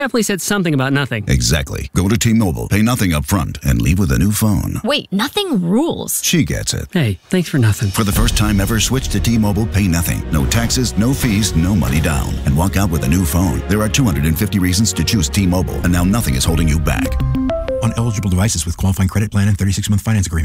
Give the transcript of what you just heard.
definitely said something about nothing. Exactly. Go to T-Mobile, pay nothing up front, and leave with a new phone. Wait, nothing rules. She gets it. Hey, thanks for nothing. For the first time ever, switch to T-Mobile, pay nothing. No taxes, no fees, no money down. And walk out with a new phone. There are 250 reasons to choose T-Mobile, and now nothing is holding you back. On eligible devices with qualifying credit plan and 36-month finance agreement.